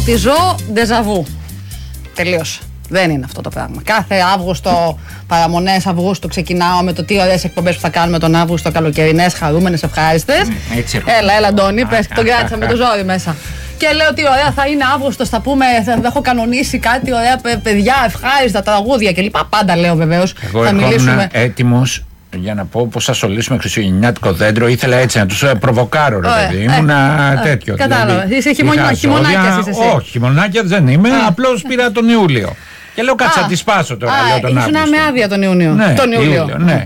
ότι ζω ντεζαβού. Τελείωσε. Δεν είναι αυτό το πράγμα. Κάθε Αύγουστο, παραμονές Αυγούστου, ξεκινάω με το τι ωραίες εκπομπές που θα κάνουμε τον Αύγουστο, καλοκαιρινές, χαρούμενες, ευχάριστες. Έλα, Αντώνη, πες, τον κράτησα με το ζόρι μέσα. Και λέω τι ωραία θα είναι Αύγουστος, θα πούμε, θα έχω κανονίσει κάτι ωραία παιδιά, ευχάριστα τραγούδια κλπ. Πάντα λέω βεβαίως. Εγώ ήμουν έτοιμος για να πω πως θα σωλήσουμε χριστουγεννιάτικο δέντρο. Ήθελα έτσι να τους προβοκάρω, ρε παιδί. Ήμουνα τέτοιο. Κατάλαβα. Είσαι χειμωνάκιας είσαι εσύ. Όχι, χειμωνάκιας δεν είμαι. Απλώς πήρα τον Ιούλιο. Και λέω κάτσα τη σπάσω τώρα. Ήσουν με άδεια τον Ιούνιο. Τον Ιούλιο. Ναι.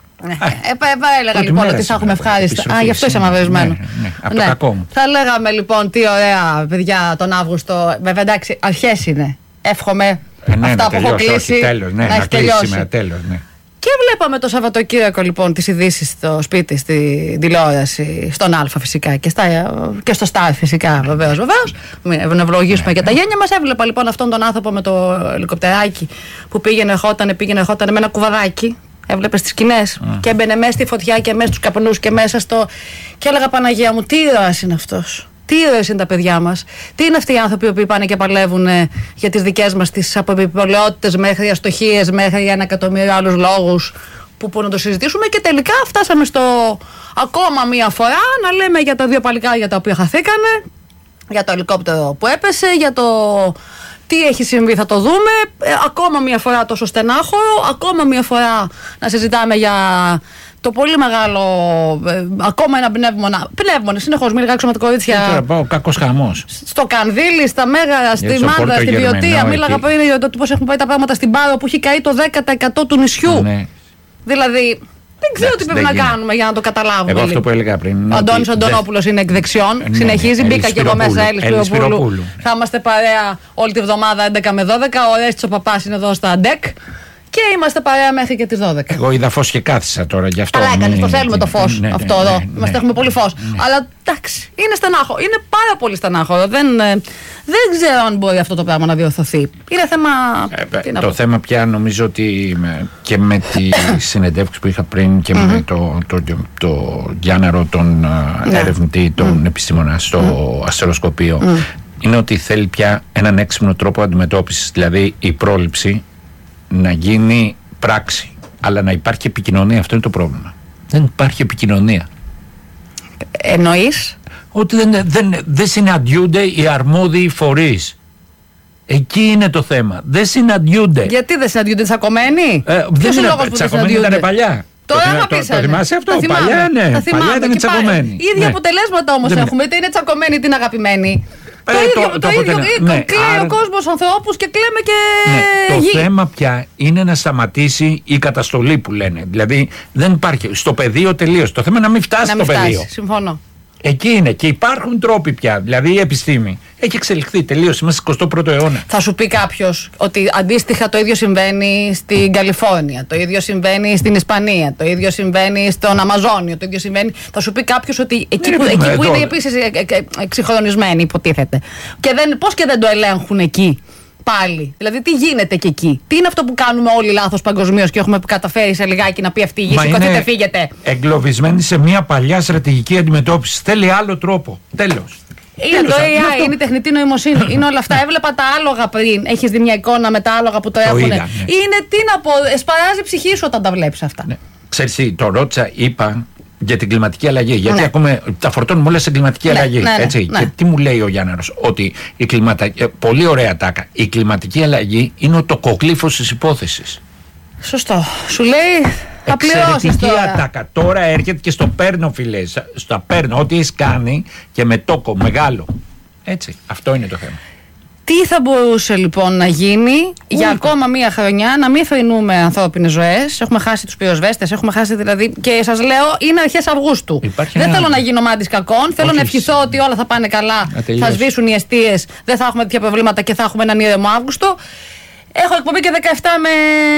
Έλεγα λοιπόν ότι θα έχουμε ευχάριστα. Γι' αυτό είσαι μαβερισμένο. Από το κακό μου. Θα λέγαμε λοιπόν τι ωραία παιδιά τον Αύγουστο. Βέβαια εντάξει, αρχές είναι. Εύχομαι αυτά που έχω κλείσει να έχει τελειώσει. Και βλέπαμε το Σαββατοκύριακο λοιπόν τις ειδήσεις στο σπίτι, στην τηλεόραση, στον Α φυσικά και στο Σταρ φυσικά βεβαίως. Μην ευλογήσουμε και τα γένια μας. Έβλεπα λοιπόν αυτόν τον άνθρωπο με το ελικοπτεράκι που πήγαινε ερχόταν με ένα κουβαδάκι. Έβλεπε τις σκηνές και έμπαινε μέσα στη φωτιά και μέσα στους καπνούς και μέσα στο. Και έλεγα Παναγία μου, τι ήρωας είναι αυτός. Τι ήρωες είναι τα παιδιά μας. Τι είναι αυτοί οι άνθρωποι που πάνε και παλεύουν για τις δικές μας τις από επιπολαιότητες μέχρι αστοχίες, μέχρι 1 εκατομμύριο άλλους λόγους που να το συζητήσουμε. Και τελικά φτάσαμε στο ακόμα μία φορά να λέμε για τα δύο παλικάρια τα οποία χαθήκανε, για το ελικόπτερο που έπεσε, για το. Τι έχει συμβεί θα το δούμε, ακόμα μια φορά τόσο στενάχωρο, ακόμα μια φορά να συζητάμε για το πολύ μεγάλο, ακόμα ένα πνεύμονα, συνεχώς μίλαγα έξω με τα κορίτσια. Τώρα πάω κακός χαμός. Στο Κανδύλι, στα Μέγαρα, στη Μάρδα, στη Βιωτία, μίλαγα πριν για το πώς έχουν πάει τα πράγματα στην Πάρο που έχει καεί το 10% του νησιού. Ναι. Δηλαδή. Δεν ξέρω τι πρέπει να κάνουμε για να το καταλάβουμε. Εγώ αυτό που έλεγα πριν. Ο Αντώνης Αντωνόπουλος είναι εκ δεξιών. Συνεχίζει, μπήκα και εγώ μέσα. Έλλη Σπυροπούλου. Θα είμαστε παρέα όλη τη βδομάδα 11 με 12. Ο Ρέστης ο Παπάς είναι εδώ στα ΑΝΤΕΚ. Και είμαστε παρέα μέχρι και τις 12. Εγώ είδα φως και κάθισα τώρα γι' αυτό. Αλλά έκανες, το θέλουμε το φως αυτό εδώ. Έχουμε πολύ φως. Αλλά εντάξει, είναι στενάχωρο. Είναι πάρα πολύ στενάχωρο. Δεν ξέρω αν μπορεί αυτό το πράγμα να διορθωθεί. Είναι θέμα. Το θέμα πια νομίζω ότι και με τη συνεντεύξη που είχα πριν και με το Γιάνναρο, τον ερευνητή, τον επιστήμονα στο αστεροσκοπείο, είναι ότι θέλει πια έναν έξυπνο τρόπο αντιμετώπισης. Δηλαδή η πρόληψη να γίνει πράξη, αλλά να υπάρχει επικοινωνία. Αυτό είναι το πρόβλημα. Δεν υπάρχει επικοινωνία. Εννοείς? Ότι δεν συναντιούνται οι αρμόδιοι φορείς. Εκεί είναι το θέμα. Δεν συναντιούνται. Γιατί δεν συναντιούνται, τσακωμένοι? Ποιος είναι ο λόγος που δεν συναντιούνται? Ήταν παλιά. Τώρα το θυμάσαι αυτό? Παλιά, ναι. Παλιά ήταν τσακωμένοι. Οι ίδια αποτελέσματα όμως έχουμε. Είτε είναι τσακωμένοι είτε είναι αγαπημένοι. Το ίδιο κλαίει ο κόσμος ανθρώπους και κλαίμε και γη. Το θέμα πια είναι να σταματήσει η καταστολή που λένε. Δηλαδή δεν υπάρχει. Στο πεδίο τελείως. Το θέμα είναι να μην φτάσει στο πεδίο. Συμφωνώ. Εκεί είναι και υπάρχουν τρόποι πια. Δηλαδή η επιστήμη έχει εξελιχθεί τελείως. Είμαστε στο 21ο αιώνα. Θα σου πει κάποιος ότι αντίστοιχα το ίδιο συμβαίνει στην Καλιφόρνια, το ίδιο συμβαίνει στην Ισπανία, το ίδιο συμβαίνει στον Αμαζόνιο, το ίδιο συμβαίνει. Θα σου πει κάποιος ότι εκεί που είναι επίσης εξυγχρονισμένοι, υποτίθεται. Και πώς και δεν το ελέγχουν εκεί. Πάλι. Δηλαδή, τι γίνεται και εκεί? Τι είναι αυτό που κάνουμε όλοι λάθος παγκοσμίως και έχουμε καταφέρει σε λιγάκι να πει αυτή η γη, σηκωθείτε, φύγετε? Εγκλωβισμένοι σε μια παλιά στρατηγική αντιμετώπιση. Θέλει άλλο τρόπο. Τέλος. Είναι το AI, είναι η τεχνητή νοημοσύνη. Είναι όλα αυτά. Έβλεπα τα άλογα πριν. Έχεις δει μια εικόνα με τα άλογα που το έχουν? Είναι, τι να πω, σπαράζει η ψυχή σου όταν τα βλέπεις αυτά. Ναι. Ξέρεις τι, το ρώτησα, είπα για την κλιματική αλλαγή. Γιατί ακούμε, τα φορτώνουμε όλα σε κλιματική αλλαγή. Έτσι. Και τι μου λέει ο Γιάνναρος? Ότι πολύ ωραία τάκα. Η κλιματική αλλαγή είναι ο τοκογλύφος της υπόθεσης. Σωστό. Σου λέει θα πληρώσεις τώρα. Ατάκα. Τώρα έρχεται και στο παίρνω, φίλε. Στο παίρνω ό,τι έχεις κάνει και με τόκο μεγάλο. Έτσι. Αυτό είναι το θέμα. Τι θα μπορούσε λοιπόν να γίνει για ακόμα μία χρονιά, να μην θρηνούμε ανθρώπινες ζωές? Έχουμε χάσει τους πυροσβέστες, έχουμε χάσει δηλαδή. Και σας λέω, είναι αρχές Αυγούστου. Δεν θέλω να γίνω μάντης κακών. Θέλω να ευχηθώ ότι όλα θα πάνε καλά, θα σβήσουν οι εστίες, δεν θα έχουμε τέτοια προβλήματα και θα έχουμε έναν ήρεμο Αύγουστο. Έχω εκπομπή και 17 με.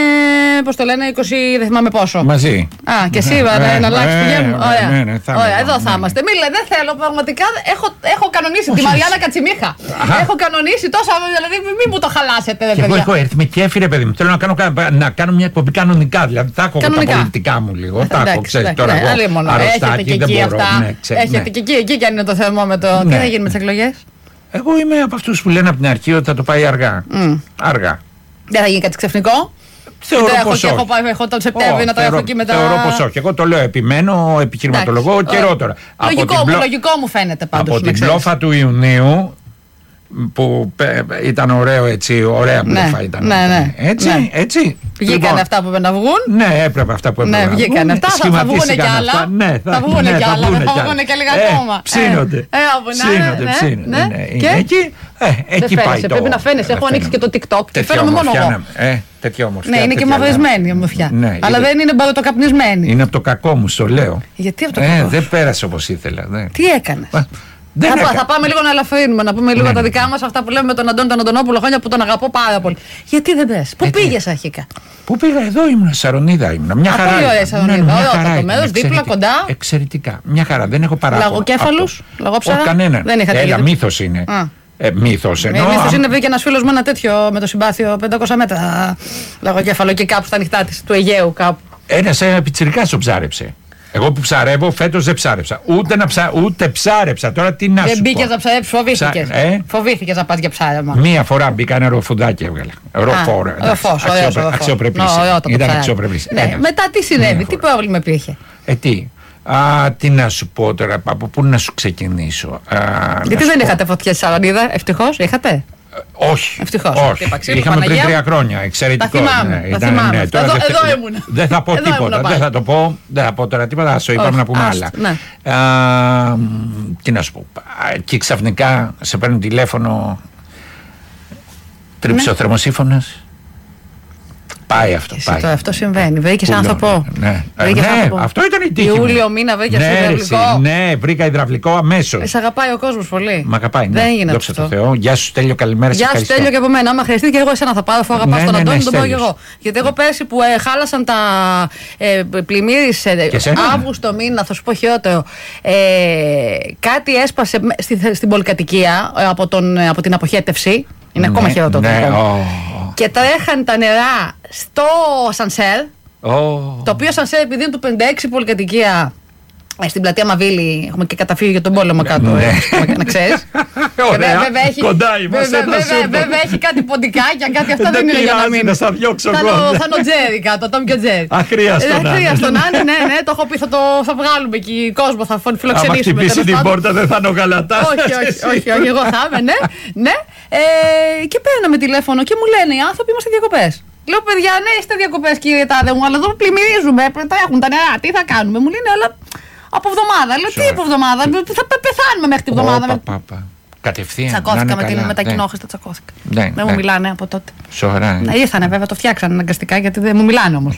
Πώς το λένε, 20, δεν θυμάμαι πόσο. Μαζί. Και εσύ να αλλάξει πηγαίνουμε. Ωραία, εδώ θα είμαστε. Δεν θέλω, πραγματικά. Έχω κανονίσει τη Μαριάννα Κατσιμίχα. Έχω κανονίσει τόσα. Δηλαδή, μην μου το χαλάσετε, ρε παιδιά. Έχω έρθει με κέφι, ρε παιδί μου. Θέλω να κάνω μια εκπομπή κανονικά. Δηλαδή, τα έχω τα πολιτικά μου λίγο. Τα έχω, ξέρει τώρα. Έχετε και εκεί αυτά. Έχετε και εκεί κι αν είναι το θερμόμετρο. Τι θα γίνει με τις εκλογές? Εγώ είμαι από αυτούς που λένε από την αρχή ότι θα το πάει αργά. Αργά. Δεν θα γίνει κάτι ξαφνικό. Θεωρώ πως όχι. Έχω τον Σεπτέμβριο να το έχω εκεί μετά. Θεωρώ πως όχι. Εγώ το λέω, επιμένω, επιχειρηματολογώ καιρό τώρα. Λογικό μου φαίνεται πάντως. Από την μπλόφα του Ιουνίου, που ήταν ωραίο έτσι, ωραία μπλόφα ήταν. Ναι. Έτσι. Βγήκαν αυτά που έπρεπε να βγουν. Ναι, έπρεπε αυτά που έπρεπε να βγουν. Βγήκαν αυτά, θα βγουν κι άλλα. Θα βγουν κι άλλα, θα βγουν και λίγα ακόμα. Ψήνονται. Εκεί πάει το. Πρέπει να φαίνεσαι. Έχω ανοίξει και το TikTok και φαίνομαι μόνο εγώ. Τέτοια ομορφιά. Ναι, είναι και μαυρισμένη η ομορφιά. Αλλά δεν είναι μπαρωτοκαπνισμένη. Είναι από το κακό μου, στο λέω. Γιατί από το κακό? Δεν πέρασε όπως ήθελα. Τι έκανες? Θα πάμε λίγο να ελαφρύνουμε, να πούμε λίγο τα δικά μας, αυτά που λέμε με τον Αντώνη τον Αντωνόπουλο χρόνια που τον αγαπώ πάρα πολύ. Γιατί δεν πες? Πού πήγες αρχικά? Πού πήγα? Εδώ ήμουν, Σαρονίδα ήμουν. Μια χαρά. Πολύ ωραία Σαρονίδα. Ωραίο το μέρος, δίπλα, κοντά. Εξαιρετικά. Μια χαρά. Δεν έχω παράπονο. Λαγοκέφαλους, λαγόψαρα. Κανέναν. Έλα, μύθος είναι. Μύθος εννοώ. Μύθος είναι, βρήκε ένας φίλος μου ένα τέτοιο με το συμπάθειο 500 μέτρα λαγοκέφαλο και κάπου στα ανοιχτά του Αιγαίου κάπου. Ένας πιτσιρικάς το ψάρεψε. Εγώ που ψαρεύω φέτος δεν ψάρεψα. Ούτε ψάρεψα. Τώρα τι να σου πω. Δεν μπήκες να ψαρέψεις, φοβήθηκες. Φοβήθηκες να πας για ψάρεμα. Μία φορά μπήκα ένα ροφουδάκι έβγαλα. Ροφόρο. Αξιοπρεπής. Ήταν αξιοπρεπής. Μετά τι συνέβη, τι πρόβλημα υπήρχε? Τι να σου πω τώρα, από πού να σου ξεκινήσω. Γιατί δεν είχατε φωτιές στη Σαρονίδα, ευτυχώς, είχατε? Όχι. Ευτυχώς. Είχαμε πριν 3 χρόνια. Εξαιρετικό. Τα θυμάμαι. Εδώ ήμουν. Δεν θα πω τίποτα. Δεν θα πω τώρα τίποτα. Ας το είπαμε να πούμε άλλα. Τι να σου πω. Και ξαφνικά σε παίρνουν τηλέφωνο. Τρίψε ο θερμοσύφωνας. Πάει αυτό. Αυτό συμβαίνει. Βρήκες άνθρωπο. Ναι, αυτό ήταν η τύχη. Ιούλιο μήνα βρήκες υδραυλικό. Ναι, βρήκα υδραυλικό αμέσως. Σε αγαπάει ο κόσμος πολύ. Μ' αγαπάει. Δεν γίνεται. Δόξα τω Θεώ. Γεια σου Στέλιο, καλημέρα. Γεια σου Στέλιο και από μένα. Άμα χρειαστεί και εγώ εσένα θα πάρω, αφού αγαπάς τον Αντώνη, τον πάω και εγώ. Γιατί εγώ πέρσι που χάλασαν τα πλημμύρες Αύγουστο μήνα, θα σου πω χειρότερο. Κάτι έσπασε στην πολυκατοικία από την αποχέτευση. Είναι ακόμα χειρότερο. Και τρέχαν τα νερά στο σανσέρ. Το οποίο σανσέρ, επειδή είναι του 56 πολυκατοικία, στην πλατεία Μαβίλη, έχουμε και καταφύγιο για τον πόλεμο κάτω. Να ξέρεις. Βέβαια έχει κάτι ποντικάκια, κάτι αυτά δεν είναι για να μείνει. Θα διώξω εγώ. Θα είναι ο Τζέρι κάτω, Τόμ και ο Τζέρι. Αχρίαστο να είναι, ναι, το έχω πει, θα βγάλουμε εκεί κόσμο, θα φιλοξενήσουμε. Αν χτυπήσει την πόρτα δεν θα είναι ο Γαλατάς. Όχι, εγώ θα είμαι, ναι. Και παίρναμε τηλέφωνο και μου λένε οι άνθρωποι είμαστε διακοπές. Λέω παιδιά, ναι, είστε διακοπές κύριε Τάδε μου, αλλά εδώ πλημμυρίζουμε, τρέχουν τα νερά, τι θα κάνουμε? Μου λένε, αλλά από εβδομάδα. Λέω τι από εβδομάδα, θα πεθάνουμε μέχρι την εβδομάδα. Κατευθείαν. Τσακώθηκα με τα κοινόχρηστα, τσακώθηκα. Δεν μου μιλάνε από τότε. Σοβαρά. Ήρθανε βέβαια, το φτιάξανε αναγκαστικά γιατί δεν μου μιλάνε όμως.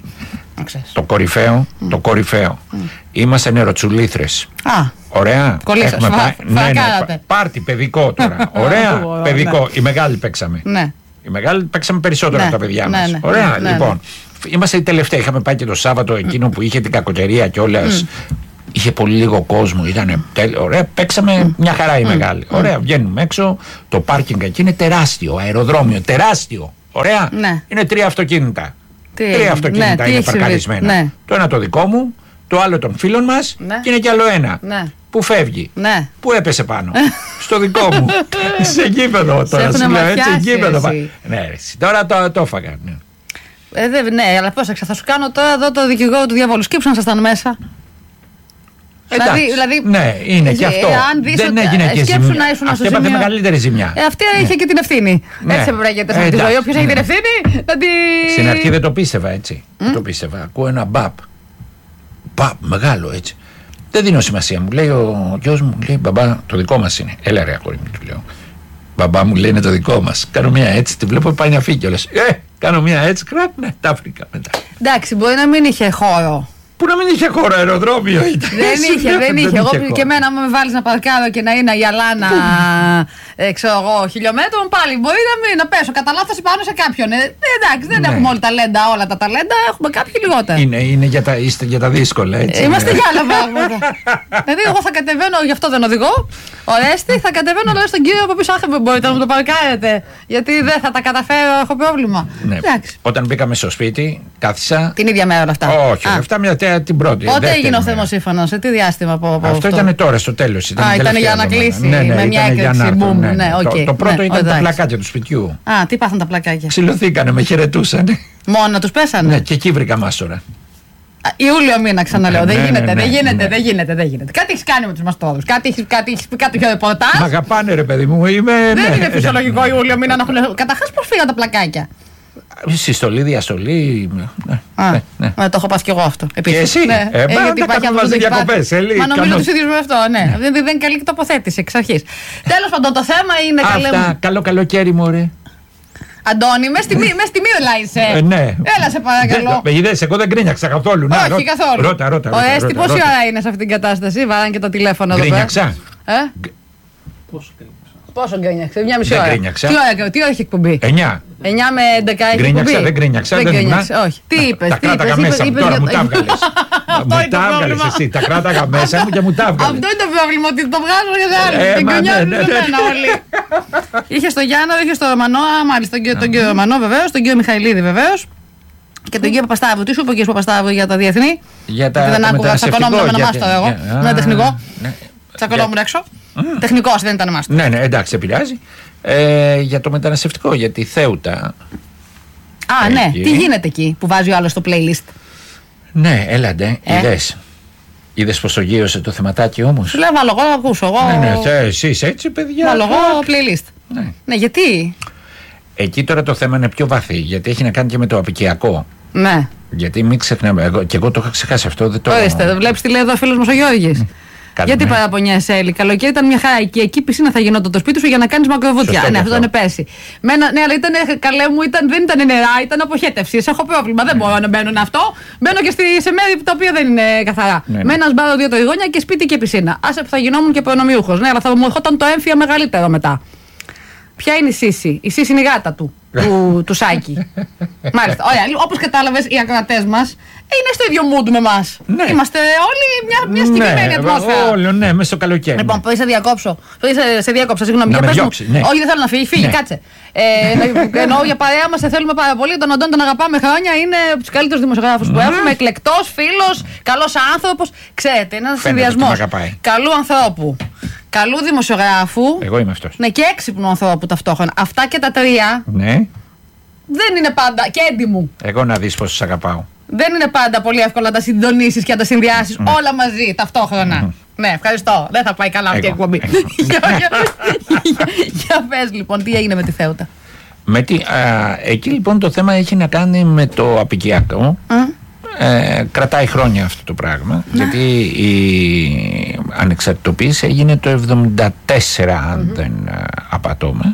Το κορυφαίο. Είμαστε νεροτσουλήθρες. Ωραία. Κολλήσαμε. Πάρτι παιδικό τώρα. Ωραία. Παιδικό. Η μεγάλη παίξαμε. Η μεγάλη παίξαμε περισσότερο από τα παιδιά μας. Ωραία. Λοιπόν. Είμαστε οι τελευταίοι. Είχαμε πάει και το Σάββατο εκείνο που είχε την κακοκαιρία κιόλας. Είχε πολύ λίγο κόσμο, ήταν ωραία. Παίξαμε μια χαρά η μεγάλη. Ωραία, βγαίνουμε έξω. Το πάρκινγκ εκεί είναι τεράστιο, αεροδρόμιο, τεράστιο. Ωραία. Είναι 3 αυτοκίνητα. 3 αυτοκίνητα είναι παρκαρισμένα. Το ένα το δικό μου, το άλλο των φίλων μας και είναι κι άλλο ένα. Που φεύγει. Που έπεσε πάνω. Στο δικό μου. Σε γήπεδο τώρα. Σου λέω έτσι, γήπεδο. Ναι, τώρα το έφαγα. Ναι, αλλά πώς θα σου κάνω τώρα εδώ το δικηγόρο του διαβόλου. Σκύψου να ήσασταν μέσα. Δηλαδή, ναι, είναι και αυτό. Δεν έγινε και ζημιά. Αυτή έπαθε μεγαλύτερη ζημιά. Αυτή είχε και την ευθύνη. Έτσι έπρεπε να γίνεται σε αυτή τη ζωή. Όποιος έχει την ευθύνη, να την. Στην αρχή δεν το πίστευα έτσι. Δεν το πίστευα. Ακούω ένα μπαπ. Μπαπ, μεγάλο έτσι. Δεν δίνω σημασία. Μου λέει ο γιος μου, λέει μπαμπά, το δικό μας είναι. Έλα ρε αγόρι μου, του λέω. Μπαμπά μου λέει είναι το δικό μας. Κάνω μια έτσι, τη βλέπω πάει να φύγει κιόλας. Κάνω μια έτσι, ναι, τα βρήκα μετά. Εντάξει, μπορεί να μην είχε χώρο. Που να μην είχε χώρο, αεροδρόμιο ήταν. Δεν είχε. Εγώ και εμένα, άμα με βάλεις να παρκάρω και να είναι η αλάνα, ξέρω εγώ, χιλιόμετρων, πάλι μπορεί να πέσω κατά λάθος πάνω σε κάποιον. Εντάξει, δεν έχουμε όλα τα ταλέντα, έχουμε κάποιοι λιγότερα. Είναι για τα δύσκολα, έτσι. Είμαστε για άλλα πράγματα. Δηλαδή, εγώ θα κατεβαίνω, γι' αυτό δεν οδηγώ. Ορέστη, θα κατεβαίνω, λέω στον κύριο από πίσω, μπορείτε να μου το παρκάρετε. Γιατί δεν θα τα καταφέρω, έχω πρόβλημα. Όταν μπήκαμε στο σπίτι, κάθισα. Την ίδια μέρα όλα αυτά. Όχι, αυτά μια για την πρώτη. Πότε έγινε ο θερμοσύφωνος, σε τι διάστημα από αυτό? Ήταν τώρα στο τέλος. Ήταν για να κλείσει. Ναι, με μια έκρηξη. Το πρώτο ήταν τα πλακάκια του σπιτιού. Τι πάθαν τα πλακάκια? Ξυλωθήκανε, με χαιρετούσαν. Μόνο τους πέσανε? Ναι, και εκεί βρήκα μάστορα. Ιούλιο μήνα, ξαναλέω. Δεν γίνεται. Κάτι έχει κάνει με τους μαστόδους. Κάτι έχει πει κάποιο ρεπορτάζ. Μ' αγαπάνε, ρε παιδί μου. Δεν είναι φυσιολογικό Ιούλιο μήνα να έχουν. Καταρχάς, πώς φύγαν τα πλακάκια? Συστολή, διαστολή. Το έχω πάθει κι εγώ αυτό. Και εσύ? Γιατί υπάρχει αυτό που διακοπές. Μα νομίζω τους ίδιους με αυτό, ναι. Δεν είναι καλή τοποθέτηση εξ αρχής. Τέλος πάντων, το θέμα είναι. Αυτά, καλό καλοκαίρι, μωρέ. Αντώνη, μες στη μύρλα είσαι. Ναι. Έλα, σε παρακαλώ. Είδες, εγώ δεν γκρίνιαξα καθόλου. Όχι, καθόλου. Ρώτα. Ο Έστη πόση ώρα είναι σε αυτήν την κατάσταση? Βάρανε και το τηλέφωνο εδώ. Γκρίνιαξα. Πόσο γκρίνιαξε? Μια μισή ώρα. Τι ώρα έχει εκπομπή? 9 με 11 έχει εκπομπή. Δεν γκρίνιαξα. Όχι. Τι είπες? Τα κράταγα μέσα μου, τώρα μου τα έβγαλες. Μου τα έβγαλες εσύ. Τα κράταγα μέσα μου και μου τα έβγαλες. Αυτό είναι το πρόβλημα, ότι το βγάζω για άλλους. Δεν γκρινιάζουν εμένα όλοι. Είχε στο Γιάννο, είχε στο Ρωμανό, μάλιστα τον κύριο Ρωμανό βεβαίως, τον κύριο Μιχαηλίδη βεβαίως. Και τον κύριο Παπασταύρου. Τι σου είπε ο κύριος Παπασταύρου για τα διεθνή? Δεν άκουγα, τσακωνόμουν με ένα μάστορο εγώ. Ένα τεχνικό. Τσακωνόμουν έξω. Τεχνικός, δεν ήταν μάστορο. Ναι, εντάξει, επηρεάζει. Για το μεταναστευτικό, για τη Θέουτα. Ναι, τι γίνεται εκεί που βάζει ο άλλος στο playlist? Ναι, έλαντε, είδες πως το γύρωσε το θεματάκι όμως? Σου λέω, βάλω εγώ να ακούσω. Ναι, εσείς έτσι, παιδιά. Βάλω εγώ playlist. Ναι, γιατί? Εκεί τώρα το θέμα είναι πιο βαθύ, γιατί έχει να κάνει και με το απικιακό. Ναι. Γιατί μην ξεχνάμε, και εγώ το είχα ξεχάσει αυτό. Ορίστε, βλέπεις τι λέει εδώ ο φίλος μας ο Γιώργης. Γιατί παραπονιέσαι, Έλλη? Καλοκαίρι ήταν μια χαρά εκεί. Εκεί πισίνα θα γινόταν το σπίτι σου για να κάνεις μακροβούτια. Ναι, αυτό ήταν πέρσι. Ναι, αλλά ήταν, καλέ μου, δεν ήταν νερά, ήταν αποχέτευση. Έχω πρόβλημα. Δεν μπορώ να μπαίνω αυτό. Μπαίνω και σε μέρη τα οποία δεν είναι καθαρά. Με ένα σπάρο 2 τριγώνια και σπίτι και πισίνα. Άσε που θα γινόμουν και προνομιούχος. Ναι, αλλά θα μου ερχόταν το έμφυα μεγαλύτερο μετά. Ποια είναι η Σύση? Η Σύση είναι η γάτα του Σάκη. Μάλιστα. Ωραία, όπως κατάλαβες, οι ακροατές μας είναι στο ίδιο mood με εμάς. Ναι. Είμαστε όλοι μια συγκεκριμένη ατμόσφαιρα. Όλοι, ναι, μέσα στο καλοκαίρι. Λοιπόν, πριν σε διάκοψα, συγγνώμη. Για διώξει, ναι. Όχι, δεν θέλω να φύγει, φύγει, κάτσε. Εννοώ για παρέα μας, θέλουμε πάρα πολύ. Τον Αντώνη τον αγαπάμε χρόνια. Είναι από τους καλύτερους δημοσιογράφους που έχουμε. Εκλεκτός, φίλος, καλός άνθρωπος. Ξέρετε, είναι ένας συνδυασμός καλού ανθρώπου, καλού δημοσιογράφου. Εγώ είμαι αυτός. Ναι, και έξυπνου ανθρώπου ταυτόχρονα. Αυτά και τα τρία. Ναι. Δεν είναι πάντα. Και έντιμου. Εγώ να δεις πως σας αγαπάω. Δεν είναι πάντα πολύ εύκολο να τα συντονίσεις και να τα συνδυάσεις όλα μαζί ταυτόχρονα. Ναι, ευχαριστώ. Δεν θα πάει καλά αυτή η εκπομπή. Για πες λοιπόν, τι έγινε με τη Θέουτα? Εκεί λοιπόν το θέμα έχει να κάνει με το απικιακό. Κρατάει χρόνια αυτό το πράγμα, γιατί η ανεξαρτητοποίηση έγινε το 1974 αν δεν απατώμε.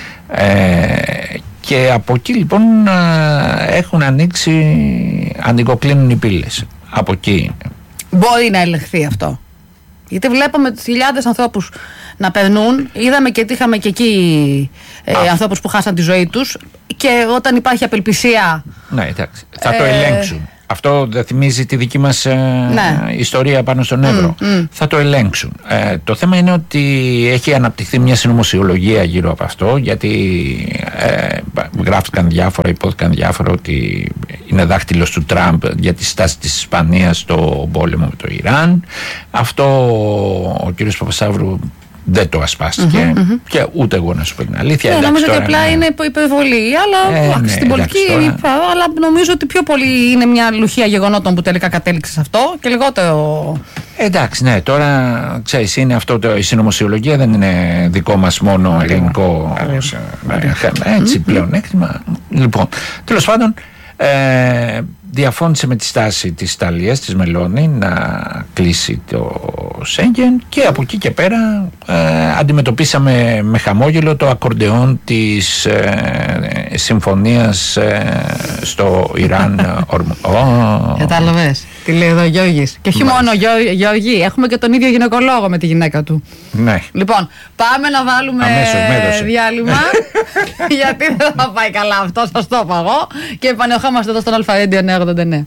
Και από εκεί λοιπόν έχουν ανοιγοκλίνουν οι πύλες. Από εκεί. Μπορεί να ελεγχθεί αυτό? Γιατί βλέπαμε τις χιλιάδες ανθρώπους να περνούν. Είδαμε και είχαμε και εκεί ανθρώπους που χάσαν τη ζωή τους. Και όταν υπάρχει απελπισία. Ναι, εντάξει. Θα το ελέγξουν. Αυτό δεν θυμίζει τη δική μας ιστορία πάνω στον Εύρο. Θα το ελέγξουν. Το θέμα είναι ότι έχει αναπτυχθεί μια συνωμοσιολογία γύρω από αυτό, γιατί γράφτηκαν διάφορα, υπόθηκαν διάφορα ότι είναι δάχτυλος του Τραμπ για τη στάση της Ισπανίας στο πόλεμο με το Ιράν. Αυτό ο κύριος Παπασταύρου δεν το ασπάστηκε και ούτε εγώ να σου πω την αλήθεια. Νομίζω ότι απλά είναι υπερβολή, αλλά στην πολιτική. Αλλά νομίζω ότι πιο πολύ είναι μια λουχία γεγονότων που τελικά κατέληξε σε αυτό και λιγότερο. Εντάξει, ναι, τώρα ξέρεις, είναι αυτό η συνωμοσιολογία, δεν είναι δικό μας μόνο ελληνικό έτσι πλεονέκτημα. Λοιπόν, τέλος πάντων, διαφώνησε με τη στάση της Ιταλίας, της Μελώνη, να κλείσει το Σέγγεν, και από εκεί και πέρα αντιμετωπίσαμε με χαμόγελο το ακορντεόν της συμφωνίας στο Ιράν. Κατάλαβες τι λέει εδώ ο Γιώργης? Και όχι μόνο Γιώργη, έχουμε και τον ίδιο γυναικολόγο με τη γυναίκα του. Ναι. Λοιπόν, πάμε να βάλουμε διάλειμμα γιατί δεν θα πάει καλά αυτό, σας το είπα εγώ. Και επανερχόμαστε εδώ στον Αλφα Radio 989.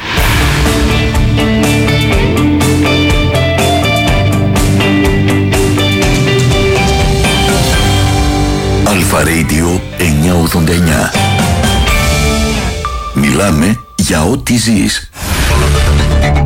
Αλφα Radio 989. Μιλάμε για ό,τι ζεις.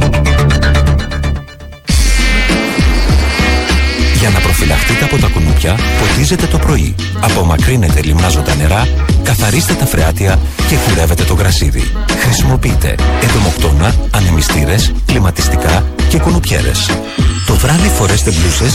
Για να προφυλαχτείτε από τα κουνούπια, ποτίζετε το πρωί. Απομακρύνετε λιμνάζοντα νερά, καθαρίστε τα φρεάτια και κουρεύετε το γρασίδι. Χρησιμοποιείτε εντομοκτώνα, ανεμιστήρες, κλιματιστικά και κουνουπιέρες. Το βράδυ φορέστε μπλούσες